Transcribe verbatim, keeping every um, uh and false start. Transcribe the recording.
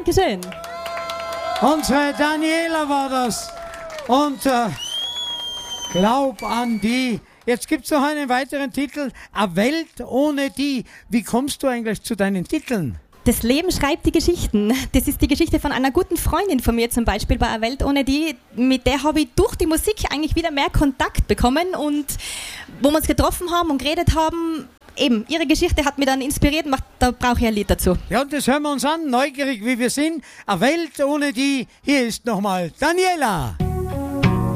Dankeschön. Unsere Daniela war das. Und äh, Glaub an die. Jetzt gibt es noch einen weiteren Titel. Eine Welt ohne die. Wie kommst du eigentlich zu deinen Titeln? Das Leben schreibt die Geschichten. Das ist die Geschichte von einer guten Freundin von mir zum Beispiel bei Eine Welt ohne die. Mit der habe ich durch die Musik eigentlich wieder mehr Kontakt bekommen und wo wir uns getroffen haben und geredet haben, eben, ihre Geschichte hat mich dann inspiriert und da brauche ich ein Lied dazu. Ja, und das hören wir uns an, neugierig wie wir sind. Eine Welt ohne die. Hier ist nochmal Daniela.